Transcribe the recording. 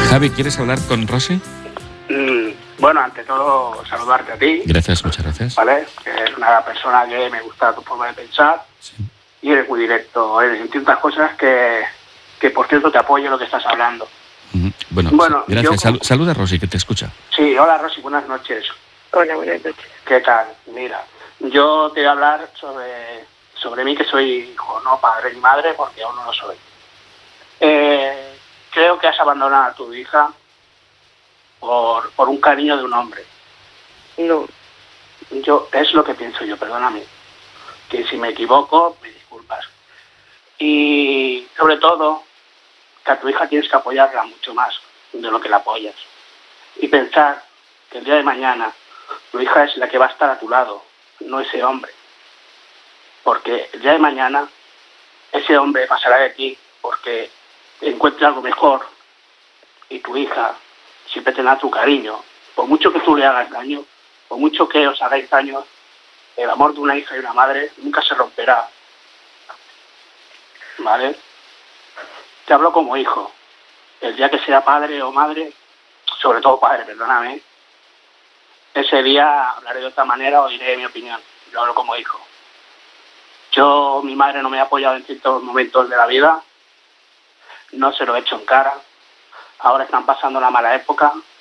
Javi, ¿quieres hablar con Rosy? Bueno, ante todo, saludarte a ti. Gracias, muchas gracias. ¿Vale? Que eres una persona que me gusta tu forma de pensar. Sí. Y eres muy directo en ciertas cosas que, por cierto, te apoyo en lo que estás hablando. Bueno, gracias. Saluda a Rosy, que te escucha. Sí, hola Rosy, buenas noches. Hola, buenas noches. ¿Qué tal? Mira, yo te voy a hablar sobre mí, que soy hijo, no padre ni madre, porque aún no lo soy. Creo que has abandonado a tu hija por un cariño de un hombre. No. Es lo que pienso yo, perdóname. Que si me equivoco, me disculpas. Y sobre todo, que a tu hija tienes que apoyarla mucho más de lo que la apoyas. Y pensar que el día de mañana tu hija es la que va a estar a tu lado, no ese hombre. Porque el día de mañana ese hombre pasará de ti porque encuentre algo mejor y tu hija siempre tendrá tu cariño. Por mucho que tú le hagas daño, por mucho que os hagáis daño, el amor de una hija y una madre nunca se romperá. ¿Vale? Te hablo como hijo. El día que sea padre o madre, sobre todo padre, perdóname, ese día hablaré de otra manera o diré mi opinión. Yo hablo como hijo. Mi madre no me ha apoyado en ciertos momentos de la vida, no se lo he hecho en cara. Ahora están pasando una mala época,